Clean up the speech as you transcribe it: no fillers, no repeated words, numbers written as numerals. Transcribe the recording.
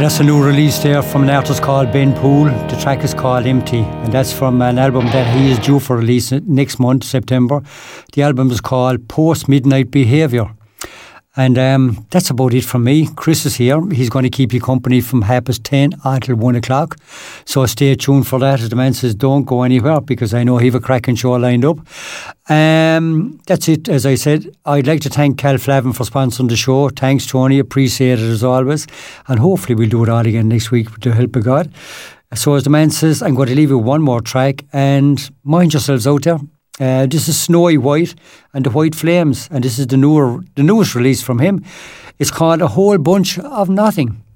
That's a new release there from an artist called Ben Poole. The track is called Empty, and that's from an album that he is due for release next month, September. The album is called Post Midnight Behaviour. And that's about it from me. Chris is here. He's going to keep you company from 10:30 until 1 o'clock. So stay tuned for that. As the man says, don't go anywhere, because I know he have a cracking show lined up. That's it. As I said, I'd like to thank Cal Flavin for sponsoring the show. Thanks, Tony. Appreciate it as always. And hopefully we'll do it all again next week with the help of God. So as the man says, I'm going to leave you one more track, and mind yourselves out there. This is Snowy White and the White Flames, and this is the newest release from him. It's called A Whole Bunch of Nothing.